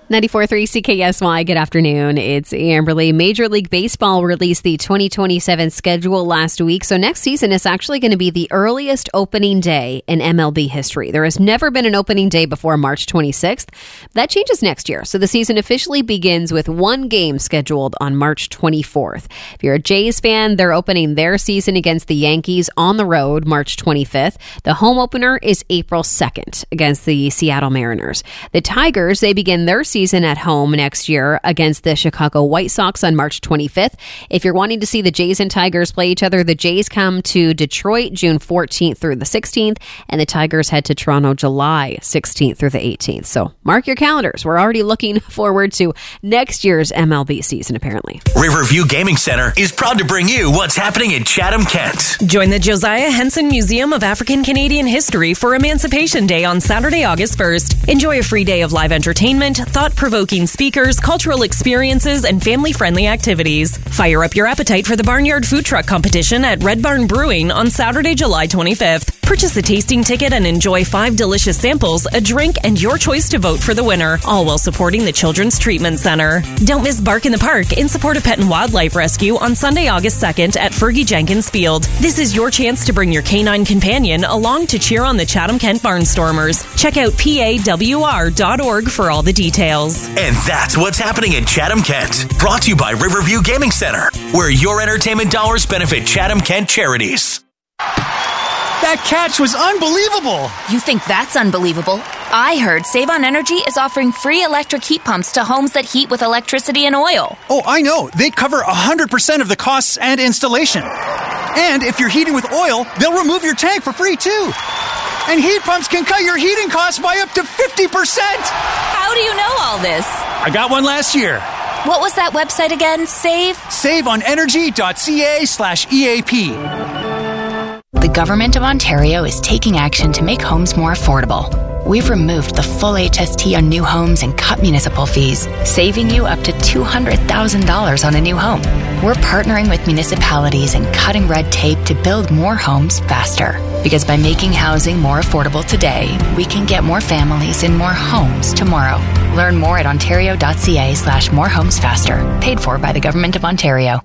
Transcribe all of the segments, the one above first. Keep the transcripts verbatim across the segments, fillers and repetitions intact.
ninety-four point three C K S Y, good afternoon. It's Amberly. Major League Baseball released the twenty twenty-seven schedule last week, so next season is actually going to be the earliest opening day in M L B history. There has never been an opening day before March twenty-sixth. That changes next year, so the season officially begins with one game scheduled on March twenty-fourth. If you're a Jays fan, they're opening their season against the Yankees on the road March twenty-fifth. The home opener is April second against the Seattle Mariners. The Tigers, they begin their season season at home next year against the Chicago White Sox on March twenty-fifth. If you're wanting to see the Jays and Tigers play each other, the Jays come to Detroit June fourteenth through the sixteenth, and the Tigers head to Toronto July sixteenth through the eighteenth. So mark your calendars. We're already looking forward to next year's M L B season, apparently. Riverview Gaming Center is proud to bring you what's happening in Chatham, Kent. Join the Josiah Henson Museum of African Canadian History for Emancipation Day on Saturday, August first. Enjoy a free day of live entertainment, thought-provoking speakers, cultural experiences, and family-friendly activities. Fire up your appetite for the Barnyard Food Truck Competition at Red Barn Brewing on Saturday, July twenty-fifth. Purchase a tasting ticket and enjoy five delicious samples, a drink, and your choice to vote for the winner, all while supporting the Children's Treatment Center. Don't miss Bark in the Park in support of Pet and Wildlife Rescue on Sunday, August second at Fergie Jenkins Field. This is your chance to bring your canine companion along to cheer on the Chatham Kent Barnstormers. Check out P A W R dot org for all the details. And that's what's happening in Chatham, Kent. Brought to you by Riverview Gaming Center, where your entertainment dollars benefit Chatham Kent charities. That catch was unbelievable! You think that's unbelievable? I heard Save on Energy is offering free electric heat pumps to homes that heat with electricity and oil. Oh, I know. They cover one hundred percent of the costs and installation. And if you're heating with oil, they'll remove your tank for free, too. And heat pumps can cut your heating costs by up to fifty percent! How do you know all this? I got one last year. What was that website again? Save? save on energy dot c a slash E A P. The Government of Ontario is taking action to make homes more affordable. We've removed the full H S T on new homes and cut municipal fees, saving you up to two hundred thousand dollars on a new home. We're partnering with municipalities and cutting red tape to build more homes faster. Because by making housing more affordable today, we can get more families in more homes tomorrow. Learn more at ontario dot c a slash more homes faster. Paid for by the Government of Ontario.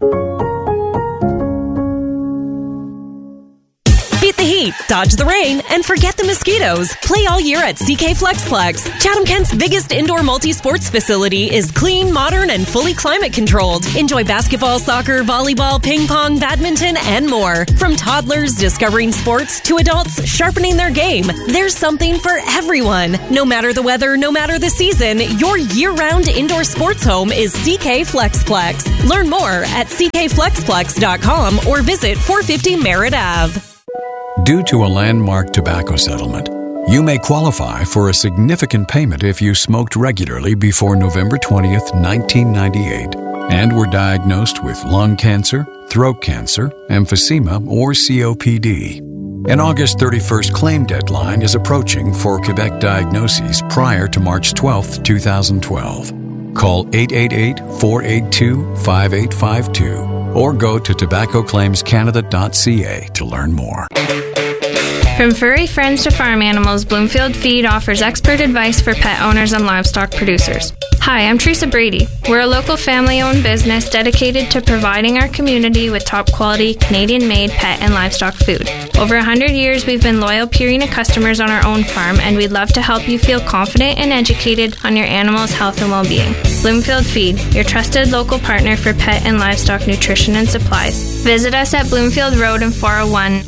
Beat the heat, dodge the rain, and forget the mosquitoes. Play all year at C K Flexplex. Chatham Kent's biggest indoor multi-sports facility is clean, modern, and fully climate-controlled. Enjoy basketball, soccer, volleyball, ping pong, badminton, and more. From toddlers discovering sports to adults sharpening their game, there's something for everyone. No matter the weather, no matter the season, your year-round indoor sports home is C K Flexplex. Learn more at c k flexplex dot com or visit four fifty Merritt Avenue. Due to a landmark tobacco settlement, you may qualify for a significant payment if you smoked regularly before November twentieth, nineteen ninety-eight, and were diagnosed with lung cancer, throat cancer, emphysema, or C O P D. An August thirty-first claim deadline is approaching for Quebec diagnoses prior to March twelfth, twenty twelve. Call eight eight eight, four eight two, five eight five two or go to tobacco claims canada dot c a to learn more. From furry friends to farm animals, Bloomfield Feed offers expert advice for pet owners and livestock producers. Hi, I'm Teresa Brady. We're a local family-owned business dedicated to providing our community with top-quality, Canadian-made pet and livestock food. Over one hundred years, we've been loyal Purina customers on our own farm, and we'd love to help you feel confident and educated on your animal's health and well-being. Bloomfield Feed, your trusted local partner for pet and livestock nutrition and supplies. Visit us at Bloomfield Road in four oh one.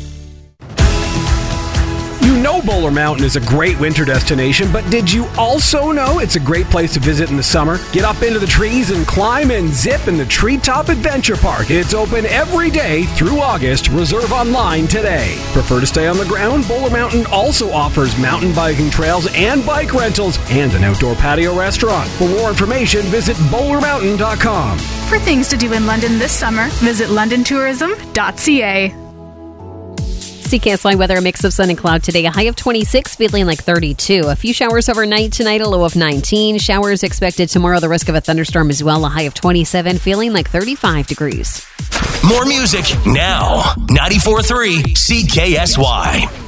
You know Bowler Mountain is a great winter destination, but did you also know it's a great place to visit in the summer? Get up into the trees and climb and zip in the Treetop Adventure Park. It's open every day through August. Reserve online today. Prefer to stay on the ground? Bowler Mountain also offers mountain biking trails and bike rentals and an outdoor patio restaurant. For more information, visit bowler mountain dot com. For things to do in London this summer, visit london tourism dot c a. C K S Y weather, a mix of sun and cloud today. A high of twenty-six, feeling like thirty-two. A few showers overnight tonight, a low of nineteen. Showers expected tomorrow, the risk of a thunderstorm as well. A high of twenty-seven, feeling like thirty-five degrees. More music now. ninety-four point three C K S Y.